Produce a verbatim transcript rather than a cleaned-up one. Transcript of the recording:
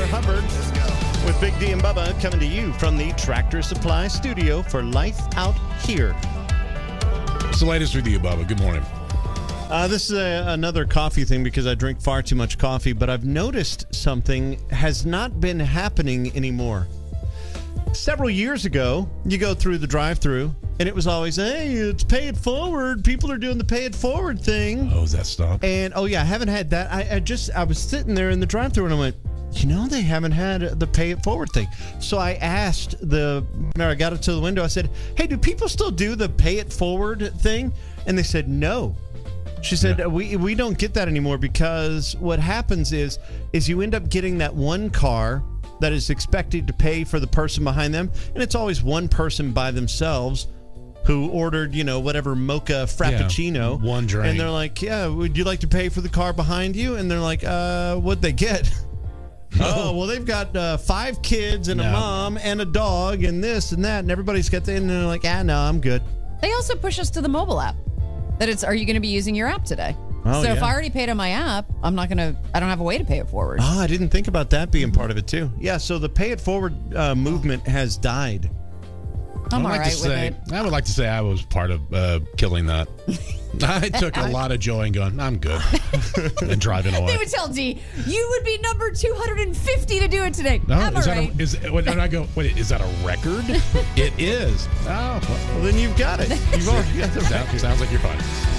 Hubbard with Big D and Bubba coming to you from the Tractor Supply Studio for Life Out Here. What's the latest with you, Bubba? Good morning. Uh, this is a, another coffee thing because I drink far too much coffee, but I've noticed something has not been happening anymore. Several years ago, you go through the drive-thru, and it was always, hey, it's pay it forward. People are doing the pay it forward thing. Oh, is that stop? And, oh, yeah, I haven't had that. I, I just, I was sitting there in the drive-thru, and I went, you know, they haven't had the pay it forward thing. So I asked the, when I got it to the window, I said, hey, do people still do the pay it forward thing? And they said, no. She said, yeah. we we don't get that anymore because what happens is, is you end up getting that one car that is expected to pay for the person behind them, and it's always one person by themselves who ordered, you know, whatever mocha frappuccino. Yeah, one drink. And they're like, yeah, would you like to pay for the car behind you? And they're like, uh, what'd they get? Oh, well, they've got uh, five kids and no. a mom and a dog and this and that, and everybody's got the, and they're like, ah, no, I'm good. They also push us to the mobile app. That it's, are you going to be using your app today? Oh, so yeah. if I already paid on my app, I'm not going to, I don't have a way to pay it forward. Oh, I didn't think about that being part of it too. Yeah, so the pay it forward uh, movement has died. I'm I'd all like right to say, with it. I would like to say I was part of uh, killing that. I took a lot of joy in going, I'm good, and driving away. They would tell D, you would be number two hundred fifty to do it today. No, I'm is all that right. a, is, when I go, wait, is that a record? It is. Oh, well, Well, then you've got it. You've already got the sounds, sounds like you're fine.